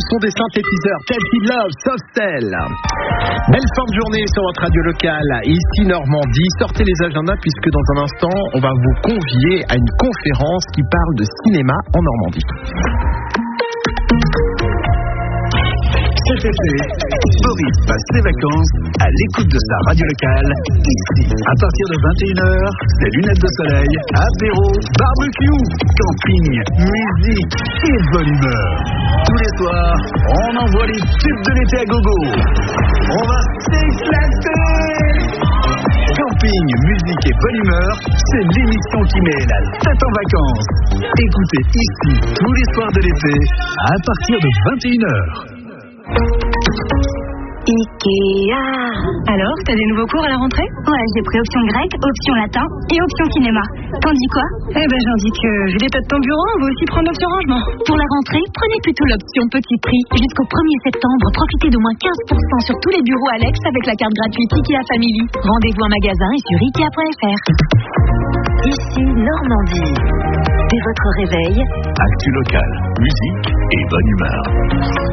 son des synthétiseurs. Chelsea Love, Soft Cell. Belle fin de journée sur votre radio locale. Ici Normandie, sortez les agendas puisque dans un instant, on va vous convier à une conférence qui parle de cinéma en Normandie. Cet été, Boris passe ses vacances à l'écoute de sa radio locale, ici. À partir de 21h, c'est lunettes de soleil, apéro, barbecue, camping, musique et bonne humeur. Tous les soirs, on envoie les tubes de l'été à gogo. On va s'éclater. Camping, musique et bonne humeur, c'est l'émission qui met la tête en vacances. Écoutez ici tous les soirs de l'été à partir de 21h. Ikea. Alors, t'as des nouveaux cours à la rentrée? Ouais, j'ai pris option grec, option latin et option cinéma. T'en dis quoi? J'indique que vu l'état de ton bureau, on va aussi prendre l'option rangement. Pour la rentrée, prenez plutôt l'option petit prix. Jusqu'au 1er septembre, profitez d'au moins 15% sur tous les bureaux Alex avec la carte gratuite Ikea Family. Rendez-vous en magasin et sur Ikea.fr. Ici Normandie. Dès votre réveil, Actu local, musique et bonne humeur.